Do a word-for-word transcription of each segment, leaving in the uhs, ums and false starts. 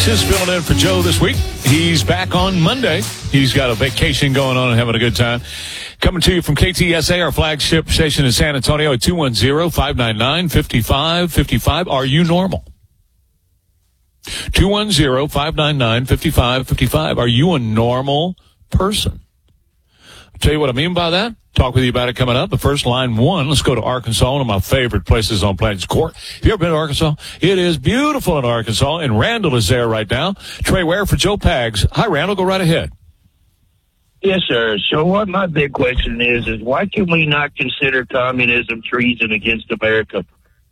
Is filling in for Joe this week. He's back on Monday. He's got a vacation going on and having a good time. Coming to you from K T S A, our flagship station in San Antonio at two one zero, five nine nine, five five five five. Are you normal? two one zero, five nine nine, five five five five. Are you a normal person? I'll tell you what I mean by that. Talk with you about it coming up. The first line one, let's go to Arkansas, one of my favorite places on Plains Court. Have you ever been to Arkansas? It is beautiful in Arkansas, and Randall is there right now. Trey Ware for Joe Pags. Hi, Randall. Go right ahead. Yes, sir. So what my big question is, is why can we not consider communism treason against America?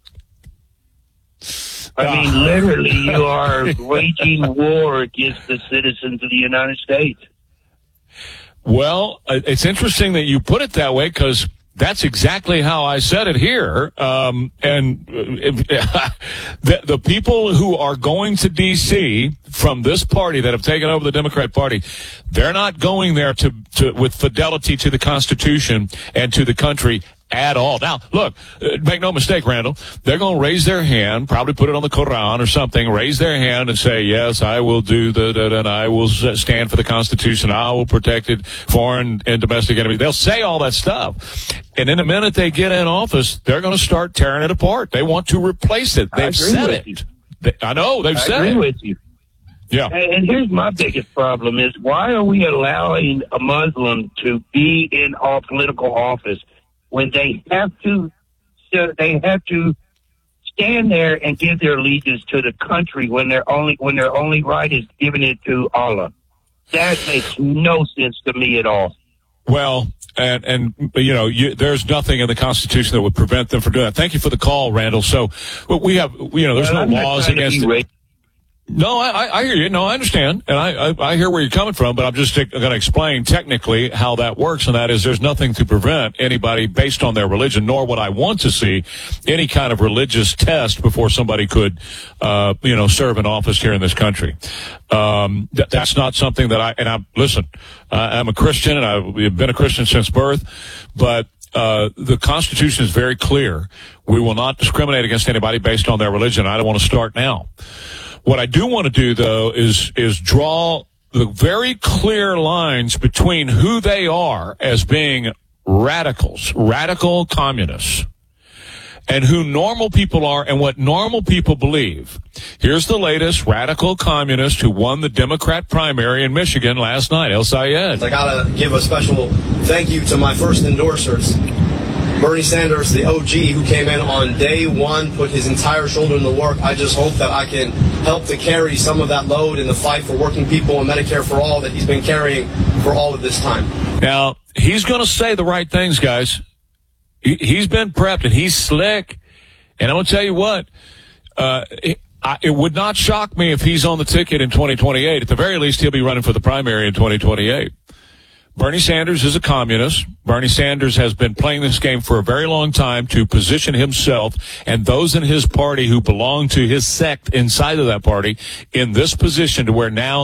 I mean, literally, you are waging war against the citizens of the United States. Well, it's interesting that you put it that way because that's exactly how I said it here. Um, and the, the people who are going to D C from this party that have taken over the Democrat Party, they're not going there to, to with fidelity to the Constitution and to the country at all. Now, look, make no mistake, Randall, they're going to raise their hand, probably put it on the Quran or something, raise their hand and say, yes, I will do the, and I will stand for the Constitution. I will protect it, foreign and domestic enemies. They'll say all that stuff. And in the minute they get in office, they're going to start tearing it apart. They want to replace it. They've said it. They, I know, they've I said agree it. with you. Yeah. And, and here's my biggest problem is why are we allowing a Muslim to be in all political office when they have to, they have to stand there and give their allegiance to the country when their only when their only right is giving it to Allah? That makes no sense to me at all. Well, and and you know, you, there's nothing in the Constitution that would prevent them from doing that. Thank you for the call, Randall. So we have, you know, there's well, no I'm laws against it. No, I, I hear you. No, I understand. And I, I, I hear where you're coming from, but I'm just going to explain technically how that works. And that is there's nothing to prevent anybody based on their religion, nor would I want to see any kind of religious test before somebody could, uh, you know, serve in office here in this country. Um, that, that's not something that I, and I, listen, uh, I'm a Christian and I've been a Christian since birth, but Uh, the Constitution is very clear. We will not discriminate against anybody based on their religion. I don't want to start now. What I do want to do, though, is is draw the very clear lines between who they are as being radicals, radical communists, and who normal people are and what normal people believe. Here's the latest radical communist who won the Democrat primary in Michigan last night, El Sayed. I got to give a special thank you to my first endorsers, Bernie Sanders, the O G, who came in on day one, put his entire shoulder in the work. I just hope that I can help to carry some of that load in the fight for working people and Medicare for all that he's been carrying for all of this time. Now, he's going to say the right things, guys. He's been prepped, and he's slick. And I'm going to tell you what, uh, it, I, it would not shock me if he's on the ticket in twenty twenty-eight. At the very least, he'll be running for the primary in twenty twenty-eight. Bernie Sanders is a communist. Bernie Sanders has been playing this game for a very long time to position himself and those in his party who belong to his sect inside of that party in this position to where now